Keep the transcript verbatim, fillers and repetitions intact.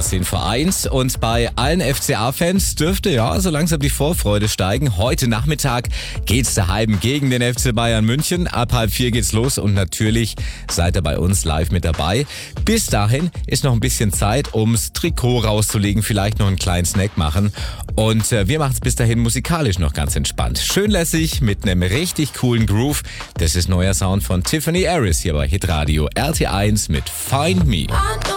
zehn vor eins und bei allen F C A-Fans dürfte ja so langsam die Vorfreude steigen. Heute Nachmittag geht's daheim gegen den F C Bayern München. Ab halb vier geht's los und natürlich seid ihr bei uns live mit dabei. Bis dahin ist noch ein bisschen Zeit, ums Trikot rauszulegen, vielleicht noch einen kleinen Snack machen und äh, wir machen es bis dahin musikalisch noch ganz entspannt. Schön lässig mit einem richtig coolen Groove. Das ist neuer Sound von Tiffany Harris hier bei Hitradio R T eins mit Find Me.